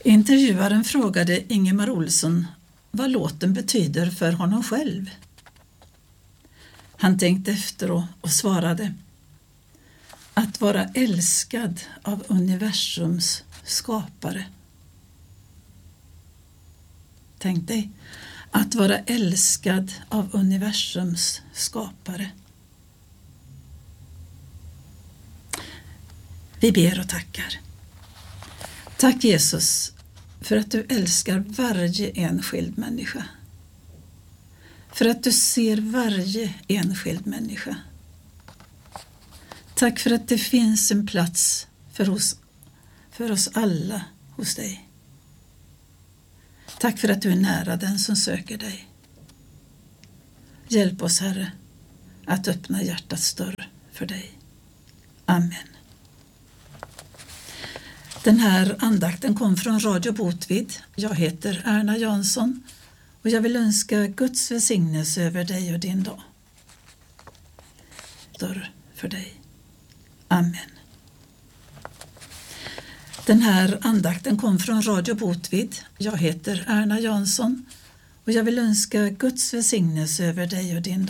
Intervjuaren frågade Ingemar Olsson vad låten betyder för honom själv. Han tänkte efter och svarade: att vara älskad av universums skapare. Tänk dig, att vara älskad av universums skapare. Vi ber och tackar. Tack Jesus för att du älskar varje enskild människa. För att du ser varje enskild människa. Tack för att det finns en plats för oss alla hos dig. Tack för att du är nära den som söker dig. Hjälp oss, Herre, att öppna hjärtats dörr för dig. Amen. Den här andakten kom från Radio Botvid. Jag heter Erna Jansson och jag vill önska Guds välsignelse över dig och din dag. Dörr för dig. Amen. Den här andakten kom från Radio Botvid. Jag heter Erna Jansson och jag vill önska Guds välsignelse över dig och din dag.